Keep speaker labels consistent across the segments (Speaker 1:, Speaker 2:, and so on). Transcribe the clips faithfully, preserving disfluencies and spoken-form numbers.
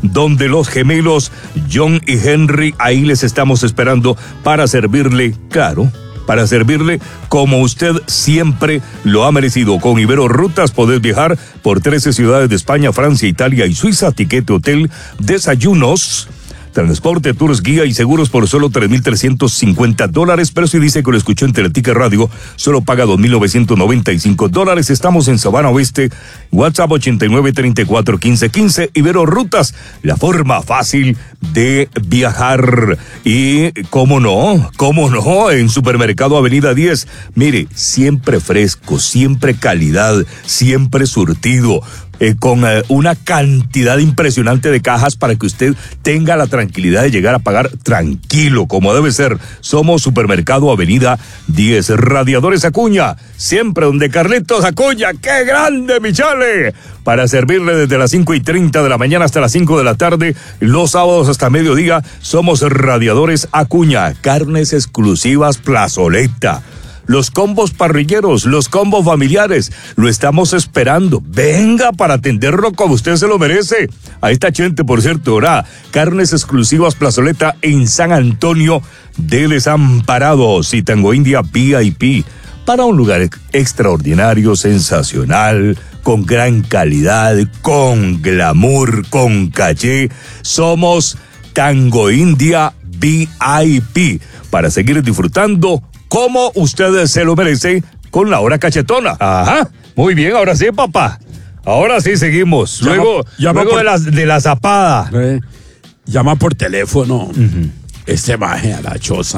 Speaker 1: donde los gemelos John y Henry, ahí les estamos esperando para servirle, claro, para servirle como usted siempre lo ha merecido. Con Ibero Rutas podés viajar por trece ciudades de España, Francia, Italia y Suiza. Tiquete, hotel, desayunos, transporte, tours, guía y seguros por solo tres mil trescientos cincuenta dólares. Pero si dice que lo escuchó en Teletica Radio, solo paga dos mil novecientos noventa y cinco dólares. Estamos en Sabana Oeste. WhatsApp ochenta y nueve, treinta y cuatro, quince, quince. Ibero Rutas, la forma fácil de viajar. Y cómo no, cómo no, en Supermercado Avenida diez. Mire, siempre fresco, siempre calidad, siempre surtido. Eh, con eh, una cantidad impresionante de cajas para que usted tenga la tranquilidad de llegar a pagar tranquilo, como debe ser. Somos Supermercado Avenida diez. Radiadores Acuña, siempre donde Carlitos Acuña. ¡Qué grande, mi chale! Para servirle desde las cinco y treinta de la mañana hasta las cinco de la tarde, los sábados hasta mediodía. Somos Radiadores Acuña, carnes exclusivas Plazoleta. Los combos parrilleros, los combos familiares, lo estamos esperando. Venga para atenderlo como usted se lo merece. A esta gente, por cierto, ¿verdad? Carnes exclusivas Plazoleta en San Antonio de Desamparados y Tango India V I P. Para un lugar extraordinario, sensacional, con gran calidad, con glamour, con caché. Somos Tango India V I P. Para seguir disfrutando como ustedes se lo merecen con la hora cachetona. Ajá, muy bien, ahora sí, papá. Ahora sí seguimos.
Speaker 2: Llama,
Speaker 1: luego
Speaker 2: llama
Speaker 1: luego
Speaker 2: por,
Speaker 1: de, la, de la zapada.
Speaker 2: Eh, llama por teléfono.
Speaker 1: Uh-huh.
Speaker 2: Este maje a la choza.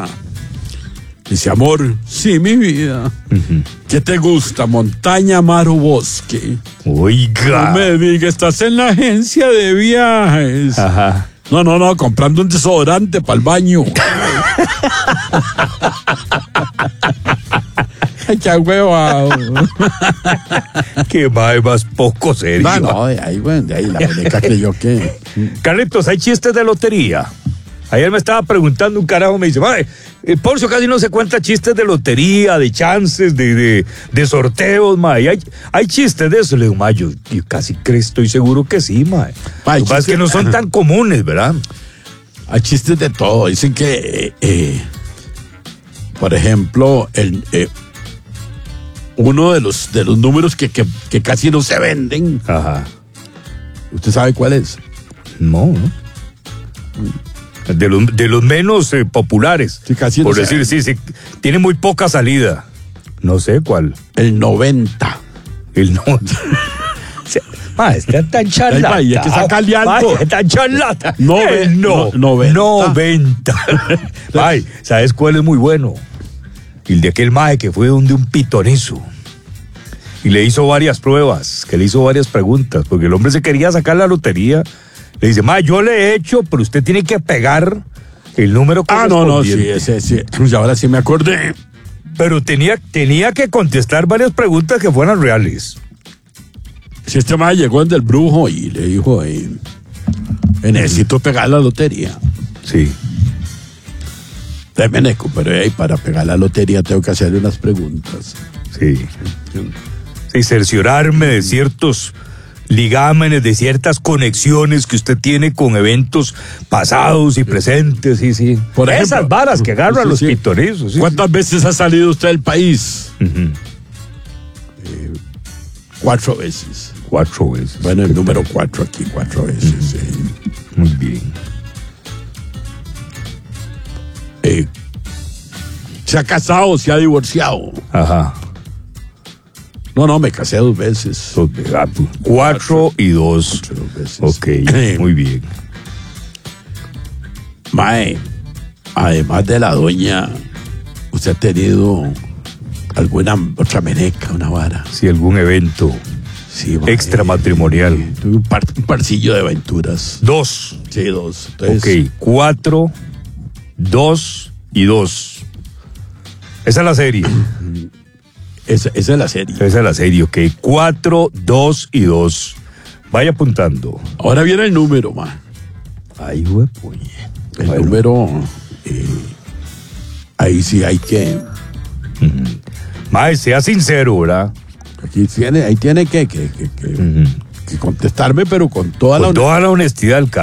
Speaker 2: Dice, amor, sí, mi vida. Uh-huh. ¿Qué te gusta, montaña, mar o bosque?
Speaker 1: Oiga.
Speaker 2: No me digas, estás en la agencia de viajes.
Speaker 1: Ajá.
Speaker 2: No, no, no, comprando un desodorante para el baño. Ay, qué huevado.
Speaker 1: Qué más, más poco serio.
Speaker 2: No, no, de ahí, bueno, de ahí la veneca creyó que...
Speaker 1: Carlitos, hay chistes de lotería. Ayer me estaba preguntando un carajo, me dice, madre, el Porcio casi no se cuenta chistes de lotería, de chances, de, de, de sorteos, madre. Hay, hay chistes de eso. Le digo, madre, yo, yo casi creo, estoy seguro que sí, madre. Lo que pasa es que no son tan comunes, ¿verdad?
Speaker 2: Hay chistes de todo. Dicen que, eh, por ejemplo, el, eh, uno de los, de los números que, que, que casi no se venden.
Speaker 1: Ajá.
Speaker 2: ¿Usted sabe cuál es?
Speaker 1: No, ¿no? De los, de los menos eh, populares.
Speaker 2: Sí, casi
Speaker 1: por
Speaker 2: no
Speaker 1: decir, sí, sí. Tiene muy poca salida. No sé cuál.
Speaker 2: El noventa.
Speaker 1: El no. Ma, está tan charlata.
Speaker 2: Ay, ma, es que saca algo.
Speaker 1: Tan charlata.
Speaker 2: No,
Speaker 1: el no.
Speaker 2: no, noventa.
Speaker 1: noventa. Ay, ¿sabes cuál es muy bueno? El de aquel mae que fue donde un pitonizo. Y le hizo varias pruebas, que le hizo varias preguntas, porque el hombre se quería sacar la lotería. Le dice, ma, yo le he hecho, pero usted tiene que pegar el número correspondiente.
Speaker 2: Ah, no, no, sí, ese, sí. Y ahora sí me acordé.
Speaker 1: Pero tenía, tenía que contestar varias preguntas que fueran reales.
Speaker 2: Si este ma llegó desde el brujo y le dijo, eh, necesito pegar la lotería.
Speaker 1: Sí.
Speaker 2: Meneco, pero hey, para pegar la lotería tengo que hacerle unas preguntas.
Speaker 1: Sí. Sí, cerciorarme de ciertos ligámenes, de ciertas conexiones que usted tiene con eventos pasados y presentes, sí, sí.
Speaker 2: Por ejemplo,
Speaker 1: esas varas que agarran
Speaker 2: sí,
Speaker 1: los
Speaker 2: sí.
Speaker 1: pitonizos. Sí,
Speaker 2: ¿Cuántas
Speaker 1: sí.
Speaker 2: veces ha salido usted del país?
Speaker 1: Uh-huh.
Speaker 2: Eh, cuatro veces.
Speaker 1: Cuatro veces.
Speaker 2: Bueno, el número cuatro aquí, cuatro veces. Uh-huh. eh.
Speaker 1: Muy bien.
Speaker 2: Eh, ¿Se ha casado o se ha divorciado?
Speaker 1: Ajá.
Speaker 2: No, no, me casé dos veces.
Speaker 1: Dos, cuatro, cuatro y dos.
Speaker 2: Cuatro, dos veces.
Speaker 1: Ok, muy bien.
Speaker 2: Mae, además de la doña, ¿usted ha tenido alguna otra meneca, una vara?
Speaker 1: Sí, algún evento
Speaker 2: sí, mae,
Speaker 1: extramatrimonial.
Speaker 2: Eh, tuve un, par, un parcillo de aventuras.
Speaker 1: Dos.
Speaker 2: Sí, dos. Entonces,
Speaker 1: ok, cuatro, dos y dos. Esa es la serie.
Speaker 2: Esa, esa es la serie.
Speaker 1: Esa es la serie, ok. Cuatro, dos y dos. Vaya apuntando.
Speaker 2: Ahora viene el número, ma.
Speaker 1: Ay, güey, pues.
Speaker 2: El
Speaker 1: bueno.
Speaker 2: número, eh, ahí sí hay que...
Speaker 1: Uh-huh. Mae, sea sincero, ¿verdad?
Speaker 2: Aquí tiene, ahí tiene que, que, que, que, uh-huh. que contestarme, pero con toda
Speaker 1: con
Speaker 2: la
Speaker 1: toda la honestidad del caso.